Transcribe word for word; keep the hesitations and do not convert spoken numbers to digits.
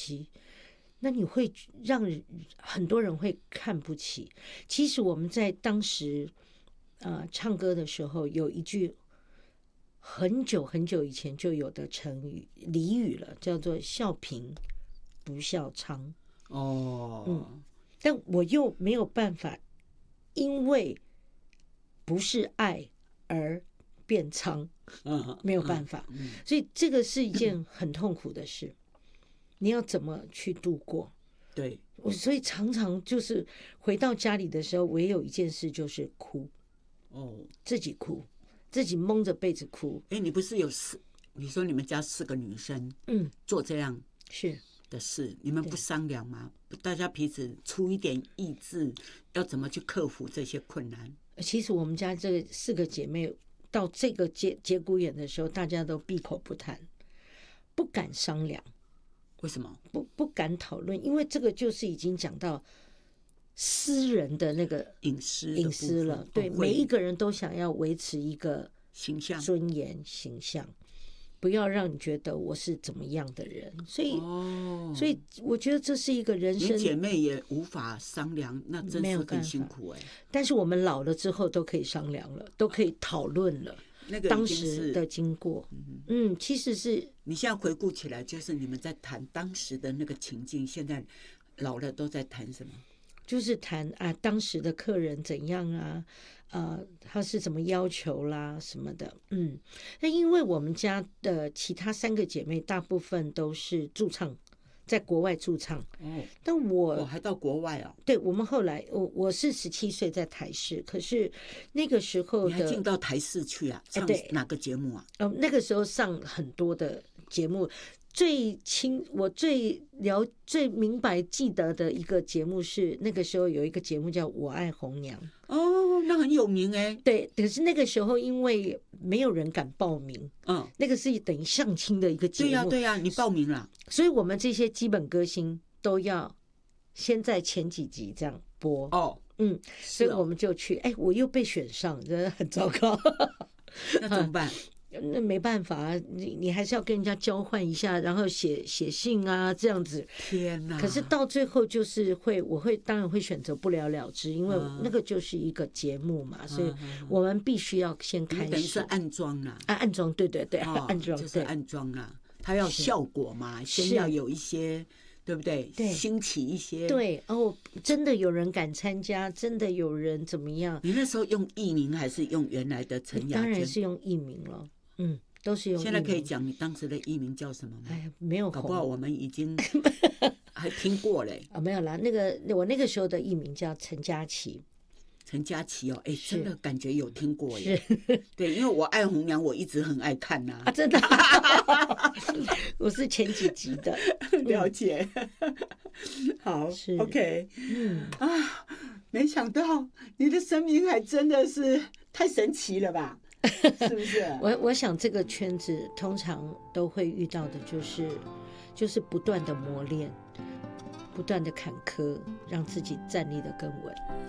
西，那你会让很多人会看不起。其实我们在当时呃唱歌的时候，有一句很久很久以前就有的成语俚语了，叫做笑贫不笑娼。 哦， 嗯，但我又没有办法因为不是爱而变娼， 嗯， 没有办法， 嗯， 所以这个是一件很痛苦的事。你要怎么去度过？ 对， 我所以常常就是回到家里的时候，唯有一件事就是哭， 哦， 自己哭，自己蒙着被子哭。 哎，你不是有四？你说你们家四个女生， 嗯， 做这样是的事，你们不商量吗？大家彼此出一点意志，要怎么去克服这些困难？ 其实我们家这四个姐妹到这个节节骨眼的时候，大家都闭口不谈，不敢商量。 为什么？ 不不敢讨论，因为这个就是已经讲到私人的那个隐私隐私了。对，每一个人都想要维持一个形象、 尊严、形象，不要让你觉得我是怎么样的人。所以， 哦， 所以我觉得这是一个人生。 你姐妹也无法商量，那真是很辛苦哎、欸。 但是我们老了之后都可以商量了，都可以讨论了。 那个当时的经过，嗯, 嗯，其实是你现在回顾起来，就是你们在谈当时的那个情境，现在老了都在谈什么？ 就是谈啊，当时的客人怎样啊，呃，他是怎么要求啦什么的，嗯，那因为我们家的其他三个姐妹大部分都是驻唱。在国外驻唱， 哦， 但我、 哦、还到国外哦。 对，我们后来，我我是十七岁在台视，可是那个时候的你还进到台视去啊？唱哪个节目啊？ 呃，那个时候上很多的节目，最清我最了最明白记得的一个节目是那个时候有一个节目叫《我爱红娘》。 哦，那很有名哎。 对，可是那个时候因为没有人敢报名，嗯，那个是等于相亲的一个节目。 对呀、啊、对呀、啊，你报名了， 所以我们这些基本歌星都要先在前几集这样播哦， 嗯，所以我们就去，哎，我又被选上，真的很糟糕。 那怎么办？ 那没办法，你你还是要跟人家交换一下，然后写写信啊，这样子。 天哪！ 可是到最后就是会，我会当然会选择不了了之，因为那个就是一个节目嘛，嗯、所以我们必须要先开始。 等于是暗装啦、 啊，暗装，对对对， 哦、 暗装就是暗装啦，它要效果嘛，先要有一些。对不对？ 对， 兴起一些。 对哦，真的有人敢参加，真的有人怎么样？ 你那时候用艺名还是用原来的陈雅娟？ 当然是用艺名了，嗯，都是用艺名。 现在可以讲你当时的艺名叫什么吗？ 哎，没有红， 搞不好我们已经还听过嘞。 啊、哦，没有啦，那个我那个时候的艺名叫陈佳琪。 陈佳琪哦，哎，真的感觉有听过耶。对，因为我爱红娘，我一直很爱看呐、 啊。啊，真的，我是前几集的， 了解。嗯、好 ，OK， 嗯啊，没想到你的生命还真的是太神奇了吧？是不是？ 我我想这个圈子通常都会遇到的就是就是不断的磨练，不断的坎坷，让自己站立得更稳。